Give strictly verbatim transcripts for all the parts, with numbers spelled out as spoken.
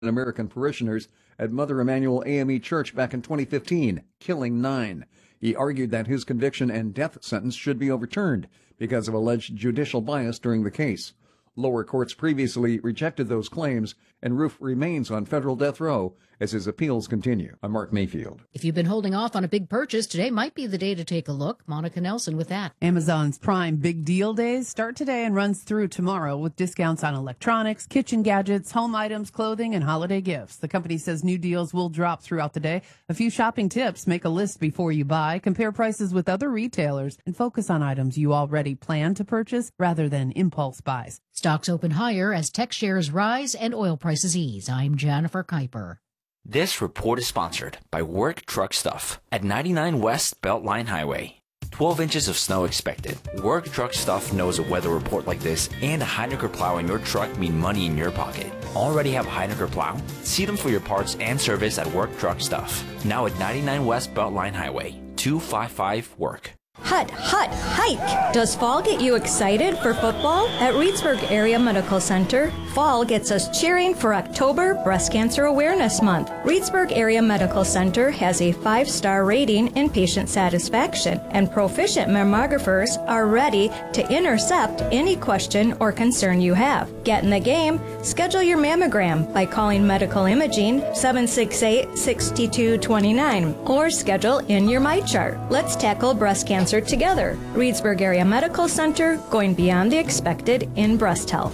American parishioners at Mother Emanuel A M E Church back in twenty fifteen, killing nine. He argued that his conviction and death sentence should be overturned because of alleged judicial bias during the case. Lower courts previously rejected those claims, and Roof remains on federal death row as his appeals continue. I'm Mark Mayfield. If you've been holding off on a big purchase, today might be the day to take a look. Monica Nelson with that. Amazon's Prime Big Deal Days start today and runs through tomorrow with discounts on electronics, kitchen gadgets, home items, clothing, and holiday gifts. The company says new deals will drop throughout the day. A few shopping tips: make a list before you buy, compare prices with other retailers, and focus on items you already plan to purchase rather than impulse buys. Stocks open higher as tech shares rise and oil prices ease. I'm Jennifer Kuiper. This report is sponsored by Work Truck Stuff at ninety-nine West Beltline Highway. twelve inches of snow expected. Work Truck Stuff knows a weather report like this and a Heinecker plow in your truck mean money in your pocket. Already have a Heinecker plow? See them for your parts and service at Work Truck Stuff. Now at ninety-nine West Beltline Highway, two five five work. Hut, hut, hike! Does fall get you excited for football? At Reedsburg Area Medical Center, fall gets us cheering for October Breast Cancer Awareness Month. Reedsburg Area Medical Center has a five-star rating in patient satisfaction, and proficient mammographers are ready to intercept any question or concern you have. Get in the game. Schedule your mammogram by calling Medical Imaging seven six eight, six two two nine or schedule in your MyChart. Let's tackle breast cancer together. Reedsburg Area Medical Center, going beyond the expected in breast health.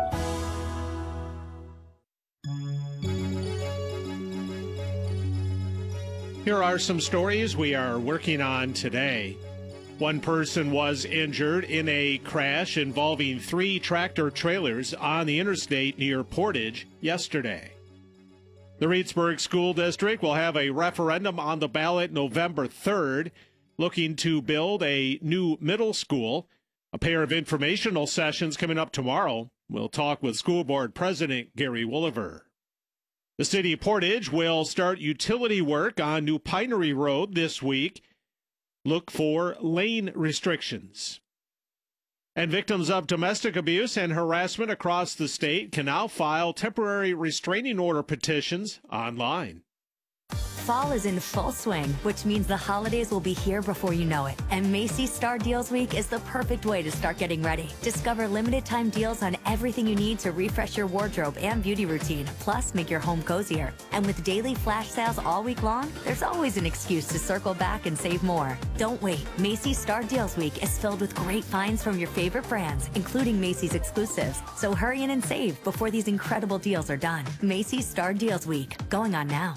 Here are some stories we are working on today. One person was injured in a crash involving three tractor trailers on the interstate near Portage yesterday. The Reedsburg School District will have a referendum on the ballot November third, looking to build a new middle school. A pair of informational sessions coming up tomorrow. We'll talk with School Board President Gary Wooliver. The City of Portage will start utility work on New Pinery Road this week. Look for lane restrictions. And victims of domestic abuse and harassment across the state can now file temporary restraining order petitions online. Fall is in full swing, which means the holidays will be here before you know it. And Macy's Star Deals Week is the perfect way to start getting ready. Discover limited time deals on everything you need to refresh your wardrobe and beauty routine, plus make your home cozier. And with daily flash sales all week long, there's always an excuse to circle back and save more. Don't wait. Macy's Star Deals Week is filled with great finds from your favorite brands, including Macy's exclusives. So hurry in and save before these incredible deals are done. Macy's Star Deals Week, going on now.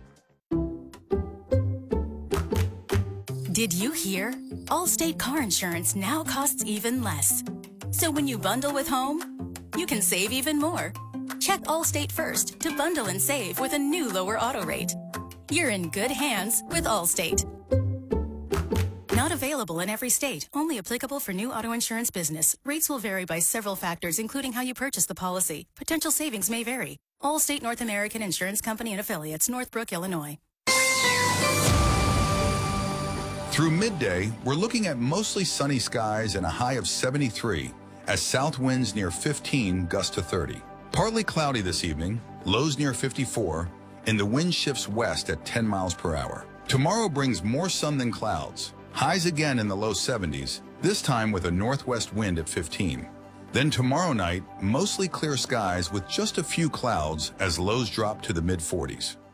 Did you hear? Allstate car insurance now costs even less. So when you bundle with home, you can save even more. Check Allstate first to bundle and save with a new lower auto rate. You're in good hands with Allstate. Not available in every state. Only applicable for new auto insurance business. Rates will vary by several factors, including how you purchase the policy. Potential savings may vary. Allstate North American Insurance Company and Affiliates, Northbrook, Illinois. Through midday, we're looking at mostly sunny skies and a high of seventy-three, as south winds near fifteen gust to thirty. Partly cloudy this evening, lows near fifty-four, and the wind shifts west at ten miles per hour. Tomorrow brings more sun than clouds, highs again in the low seventies, this time with a northwest wind at fifteen. Then tomorrow night, mostly clear skies with just a few clouds as lows drop to the mid forties.